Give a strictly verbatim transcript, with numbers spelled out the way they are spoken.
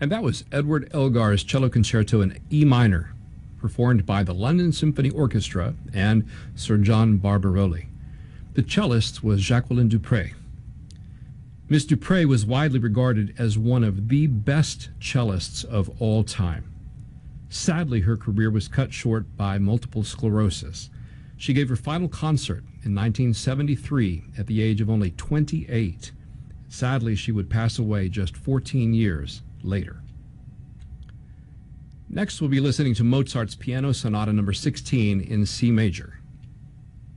And that was Edward Elgar's Cello Concerto in E minor, performed by the London Symphony Orchestra and Sir John Barbaroli. The cellist was Jacqueline du Pré. Miss du Pré was widely regarded as one of the best cellists of all time. Sadly, her career was cut short by multiple sclerosis. She gave her final concert in nineteen seventy-three at the age of only twenty-eight. Sadly, she would pass away just fourteen years later. Next, we'll be listening to Mozart's Piano Sonata number sixteen in C major.